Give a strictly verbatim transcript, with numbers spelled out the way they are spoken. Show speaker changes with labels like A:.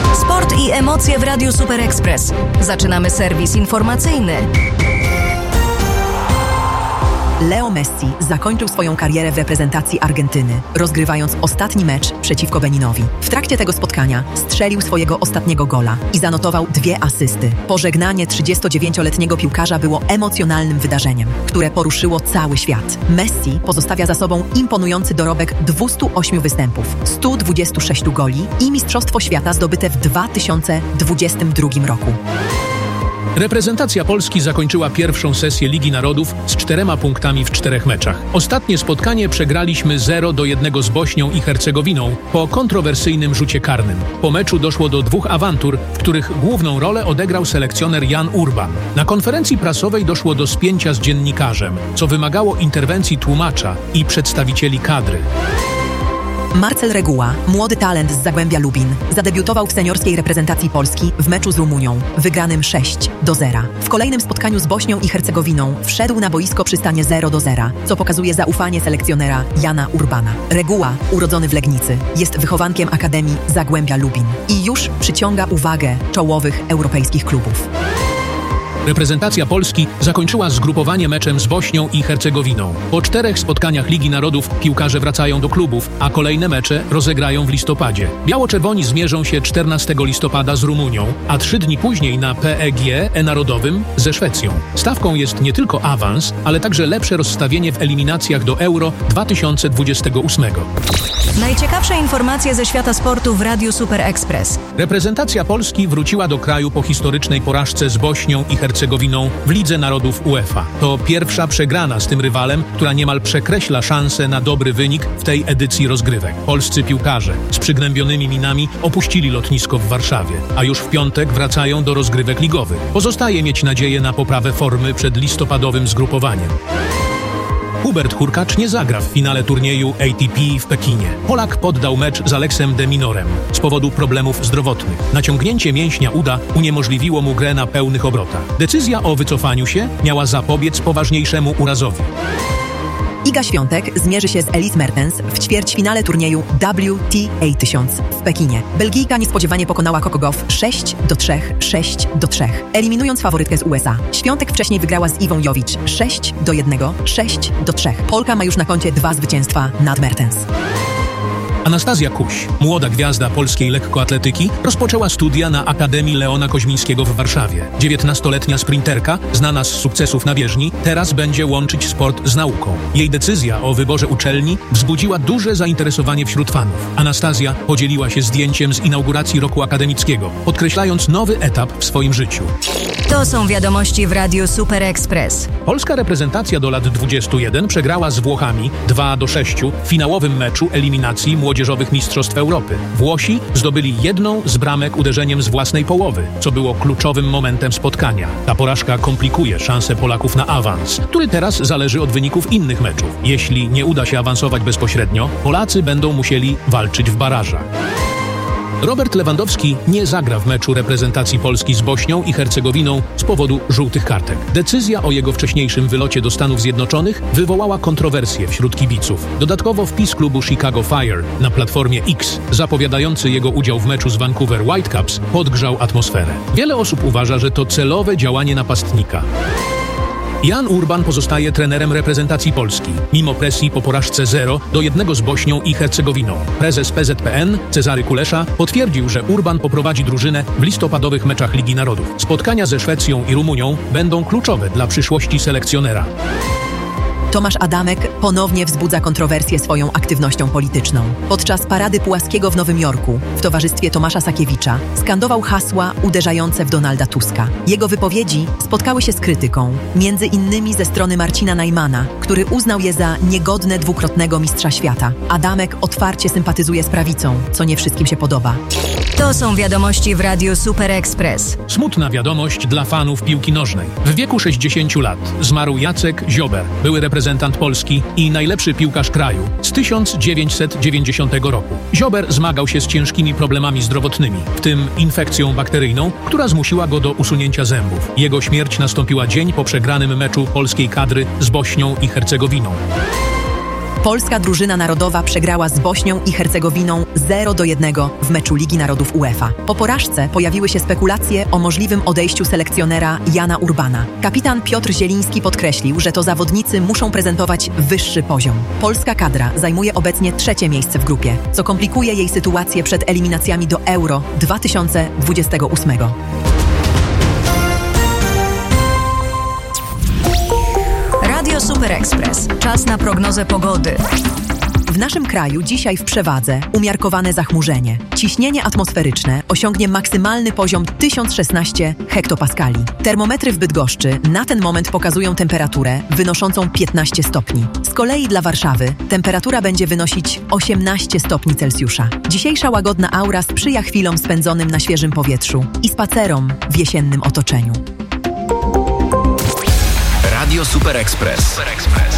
A: Sport i emocje w Radiu Super Express. Zaczynamy serwis informacyjny.
B: Leo Messi zakończył swoją karierę w reprezentacji Argentyny, rozgrywając ostatni mecz przeciwko Beninowi. W trakcie tego spotkania strzelił swojego ostatniego gola i zanotował dwie asysty. Pożegnanie trzydziestodziewięcioletniego piłkarza było emocjonalnym wydarzeniem, które poruszyło cały świat. Messi pozostawia za sobą imponujący dorobek dwustu ośmiu występów, stu dwudziestu sześciu goli i Mistrzostwo Świata zdobyte w dwa tysiące dwudziestym drugim roku.
C: Reprezentacja Polski zakończyła pierwszą sesję Ligi Narodów z czterema punktami w czterech meczach. Ostatnie spotkanie przegraliśmy zero do jednego z Bośnią i Hercegowiną po kontrowersyjnym rzucie karnym. Po meczu doszło do dwóch awantur, w których główną rolę odegrał selekcjoner Jan Urban. Na konferencji prasowej doszło do spięcia z dziennikarzem, co wymagało interwencji tłumacza i przedstawicieli kadry.
B: Marcel Reguła, młody talent z Zagłębia Lubin, zadebiutował w seniorskiej reprezentacji Polski w meczu z Rumunią, wygranym sześć do zera. W kolejnym spotkaniu z Bośnią i Hercegowiną wszedł na boisko przy stanie zero do zera, co pokazuje zaufanie selekcjonera Jana Urbana. Reguła, urodzony w Legnicy, jest wychowankiem Akademii Zagłębia Lubin i już przyciąga uwagę czołowych europejskich klubów.
C: Reprezentacja Polski zakończyła zgrupowanie meczem z Bośnią i Hercegowiną. Po czterech spotkaniach Ligi Narodów piłkarze wracają do klubów, a kolejne mecze rozegrają w listopadzie. Biało-czerwoni zmierzą się czternastego listopada z Rumunią, a trzy dni później na P E G E-Narodowym ze Szwecją. Stawką jest nie tylko awans, ale także lepsze rozstawienie w eliminacjach do Euro dwa tysiące dwudziestego ósmego.
A: Najciekawsze informacje ze świata sportu w Radiu Super Express.
C: Reprezentacja Polski wróciła do kraju po historycznej porażce z Bośnią i Hercegowiną w Lidze Narodów UEFA. To pierwsza przegrana z tym rywalem, która niemal przekreśla szansę na dobry wynik w tej edycji rozgrywek. Polscy piłkarze z przygnębionymi minami opuścili lotnisko w Warszawie, a już w piątek wracają do rozgrywek ligowych. Pozostaje mieć nadzieję na poprawę formy przed listopadowym zgrupowaniem. Hubert Hurkacz nie zagra w finale turnieju A T P w Pekinie. Polak poddał mecz z Aleksem de Minorem z powodu problemów zdrowotnych. Naciągnięcie mięśnia uda uniemożliwiło mu grę na pełnych obrotach. Decyzja o wycofaniu się miała zapobiec poważniejszemu urazowi.
B: Iga Świątek zmierzy się z Elise Mertens w ćwierćfinale turnieju W T A tysiąc w Pekinie. Belgijka niespodziewanie pokonała Coco Gauff sześć do trzech, sześć do trzech, eliminując faworytkę z U S A. Świątek wcześniej wygrała z Iwą Jowicz sześć do jednego, sześć do trzech. Polka ma już na koncie dwa zwycięstwa nad Mertens.
C: Anastazja Kuś, młoda gwiazda polskiej lekkoatletyki, rozpoczęła studia na Akademii Leona Koźmińskiego w Warszawie. dziewiętnastoletnia sprinterka, znana z sukcesów na bieżni, teraz będzie łączyć sport z nauką. Jej decyzja o wyborze uczelni wzbudziła duże zainteresowanie wśród fanów. Anastazja podzieliła się zdjęciem z inauguracji roku akademickiego, podkreślając nowy etap w swoim życiu.
A: To są wiadomości w Radiu Super Express.
C: Polska reprezentacja do lat dwudziestu jeden przegrała z Włochami dwa do sześciu w finałowym meczu eliminacji Młodzieżowych Mistrzostw Europy. Włosi zdobyli jedną z bramek uderzeniem z własnej połowy, co było kluczowym momentem spotkania. Ta porażka komplikuje szanse Polaków na awans, który teraz zależy od wyników innych meczów. Jeśli nie uda się awansować bezpośrednio, Polacy będą musieli walczyć w barażach. Robert Lewandowski nie zagra w meczu reprezentacji Polski z Bośnią i Hercegowiną z powodu żółtych kartek. Decyzja o jego wcześniejszym wylocie do Stanów Zjednoczonych wywołała kontrowersje wśród kibiców. Dodatkowo wpis klubu Chicago Fire na platformie X, zapowiadający jego udział w meczu z Vancouver Whitecaps, podgrzał atmosferę. Wiele osób uważa, że to celowe działanie napastnika. Jan Urban pozostaje trenerem reprezentacji Polski, mimo presji po porażce zero do jednego z Bośnią i Hercegowiną. Prezes P Z P N Cezary Kulesza potwierdził, że Urban poprowadzi drużynę w listopadowych meczach Ligi Narodów. Spotkania ze Szwecją i Rumunią będą kluczowe dla przyszłości selekcjonera.
B: Tomasz Adamek ponownie wzbudza kontrowersję swoją aktywnością polityczną. Podczas Parady Pułaskiego w Nowym Jorku w towarzystwie Tomasza Sakiewicza skandował hasła uderzające w Donalda Tuska. Jego wypowiedzi spotkały się z krytyką, między innymi ze strony Marcina Najmana, który uznał je za niegodne dwukrotnego mistrza świata. Adamek otwarcie sympatyzuje z prawicą, co nie wszystkim się podoba.
A: To są wiadomości w Radiu Super Express.
C: Smutna wiadomość dla fanów piłki nożnej. W wieku sześćdziesięciu lat zmarł Jacek Ziober, były reprezentant Polski i najlepszy piłkarz kraju z tysiąc dziewięćset dziewięćdziesiątego roku. Ziober zmagał się z ciężkimi problemami zdrowotnymi, w tym infekcją bakteryjną, która zmusiła go do usunięcia zębów. Jego śmierć nastąpiła dzień po przegranym meczu polskiej kadry z Bośnią i Hercegowiną.
B: Polska drużyna narodowa przegrała z Bośnią i Hercegowiną zero do jednego w meczu Ligi Narodów UEFA. Po porażce pojawiły się spekulacje o możliwym odejściu selekcjonera Jana Urbana. Kapitan Piotr Zieliński podkreślił, że to zawodnicy muszą prezentować wyższy poziom. Polska kadra zajmuje obecnie trzecie miejsce w grupie, co komplikuje jej sytuację przed eliminacjami do Euro dwa tysiące dwudziestego ósmego.
A: Radio Super Express. Czas na prognozę pogody.
B: W naszym kraju dzisiaj w przewadze umiarkowane zachmurzenie. Ciśnienie atmosferyczne osiągnie maksymalny poziom tysiąc szesnaście hektopaskali. Termometry w Bydgoszczy na ten moment pokazują temperaturę wynoszącą piętnaście stopni. Z kolei dla Warszawy temperatura będzie wynosić osiemnaście stopni Celsjusza. Dzisiejsza łagodna aura sprzyja chwilom spędzonym na świeżym powietrzu i spacerom w jesiennym otoczeniu.
D: Radio Super Express. Super Express.